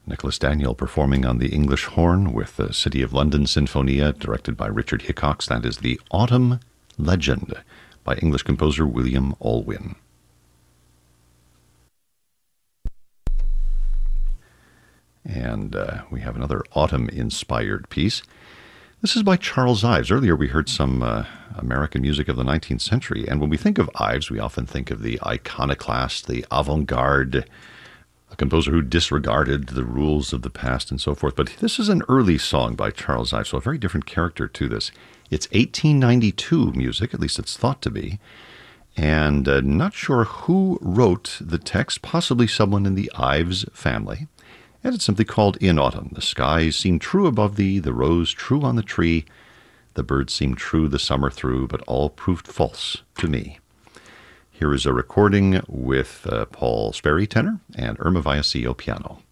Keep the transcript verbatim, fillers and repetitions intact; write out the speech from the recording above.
Nicholas Daniel performing on the English horn with the City of London Sinfonia, directed by Richard Hickox. That is the Autumn Legend by English composer William Alwyn. And uh, we have another autumn-inspired piece. This is by Charles Ives. Earlier we heard some uh, American music of the nineteenth century, and when we think of Ives, we often think of the iconoclast, the avant-garde, a composer who disregarded the rules of the past and so forth. But this is an early song by Charles Ives, so a very different character to this. It's eighteen ninety-two music, at least it's thought to be, and uh, not sure who wrote the text, possibly someone in the Ives family. And it's simply called In Autumn. The skies seem true above thee, the rose true on the tree, the birds seem true the summer through, but all proved false to me. Here is a recording with uh, Paul Sperry tenor and Irma Vallecillo piano.